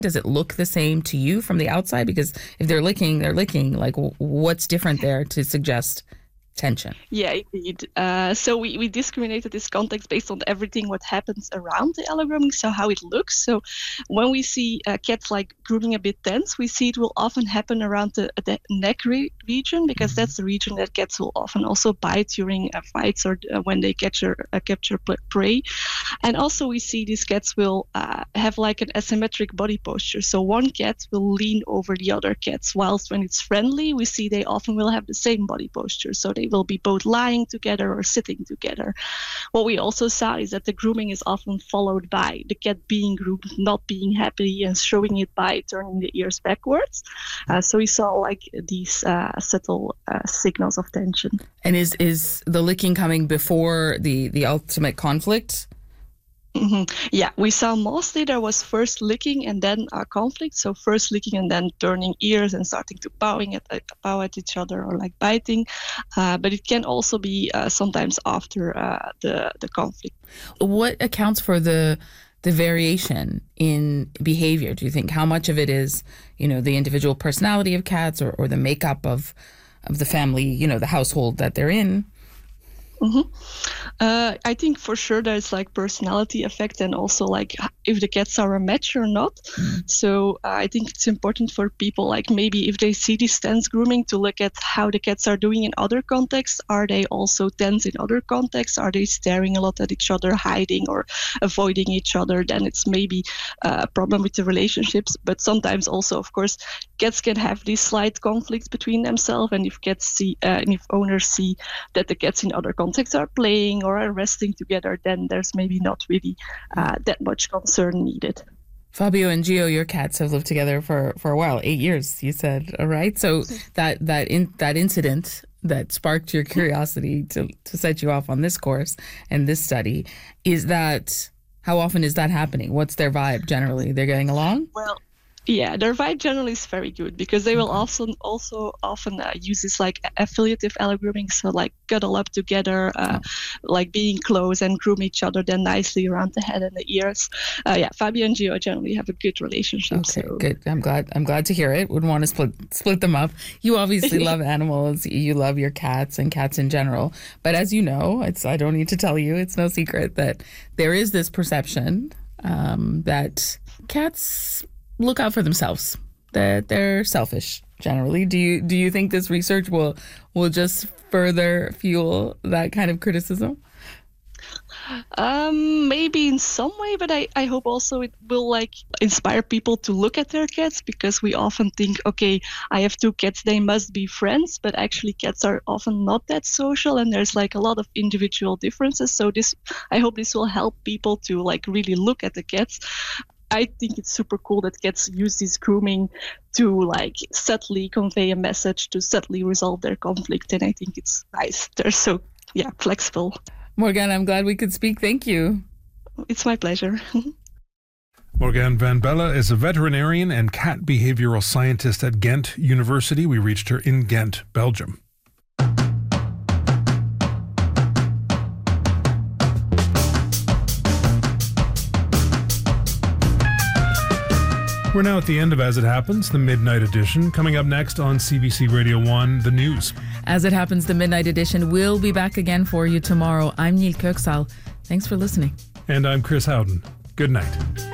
Does it look the same to you from the outside? Because if they're licking, they're licking. Like, what's different there to suggest tension? Yeah, indeed. So we discriminated this context based on everything what happens around the allogrooming, so how it looks. So when we see cats like grooming a bit tense, we see it will often happen around the neck region, because that's the region that cats will often also bite during fights or when they capture prey. And also we see these cats will have like an asymmetric body posture. So one cat will lean over the other cats, whilst when it's friendly, we see they often will have the same body posture. So they will be both lying together or sitting together. What we also saw is that the grooming is often followed by the cat being groomed, not being happy, and showing it by turning the ears backwards. So we saw like these subtle signals of tension. And is the licking coming before the ultimate conflict? Mm-hmm. Yeah, we saw mostly there was first licking and then conflict. So first licking and then turning ears and starting to paw at each other or like biting. But it can also be sometimes after the conflict. What accounts for the variation in behavior, do you think? How much of it is, the individual personality of cats or the makeup of the family, the household that they're in? Mm-hmm. I think for sure there's like personality effect and also like if the cats are a match or not. So I think it's important for people, like maybe if they see this tense grooming, to look at how the cats are doing in other contexts. Are they also tense in other contexts? Are they staring a lot at each other, hiding or avoiding each other? Then it's maybe a problem with the relationships. But sometimes also, of course, cats can have these slight conflicts between themselves. And if cats see, and if owners see that the cats in other contexts are playing or are resting together, then there's maybe not really that much concern needed. Fabio and Gio, your cats have lived together for a while, 8 years, you said, all right? So that incident that sparked your curiosity to set you off on this course and this study, how often is that happening? What's their vibe generally? They're getting along? Well, yeah, their vibe generally is very good, because they will also often use this like affiliative allogrooming, so like cuddle up together, like being close and groom each other then nicely around the head and the ears. Fabio and Gio generally have a good relationship. Okay, so. Good. I'm glad to hear it. Wouldn't want to split them up. You obviously love animals. You love your cats and cats in general. But as you know, I don't need to tell you, it's no secret that there is this perception that cats look out for themselves, that they're selfish generally. Do you think this research will just further fuel that kind of criticism? Maybe in some way, but I hope also it will like inspire people to look at their cats, because we often think, okay, I have 2 cats, they must be friends, but actually cats are often not that social, and there's like a lot of individual differences. So I hope this will help people to like really look at the cats. I think it's super cool that cats use this grooming to like subtly convey a message, to subtly resolve their conflict. And I think it's nice. They're so, flexible. Morgane, I'm glad we could speak. Thank you. It's my pleasure. Morgane van Belle is a veterinarian and cat behavioral scientist at Ghent University. We reached her in Ghent, Belgium. We're now at the end of As It Happens, the Midnight Edition. Coming up next on CBC Radio 1, the news. As It Happens, the Midnight Edition will be back again for you tomorrow. I'm Neil Kirksal. Thanks for listening. And I'm Chris Howden. Good night.